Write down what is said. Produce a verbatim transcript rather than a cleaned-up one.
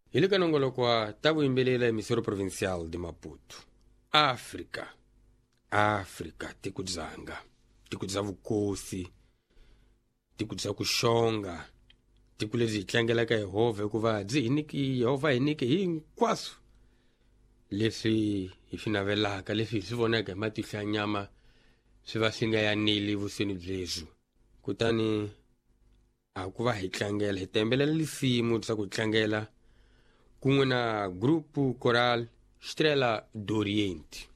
Ile kanongolokwa tabu imbelela emisoro provincial de Maputo. África. África tikudzanga. Tikudza vukosi. Tikudza kushonga. Tikulezi tlangela ka Yehova hikuva dzi hiniki Yehova hiniki hinkwaswo leswi hi swi navelaka leswi hi swi vonaka hi matihlo ya nyama swi va swi nga yanili vusiweni byebyo. Kutani a ku va hi tlangela hi tembelela lisimu tsa ku tlangela kun'we na grupu choral Estrela d'Oriente.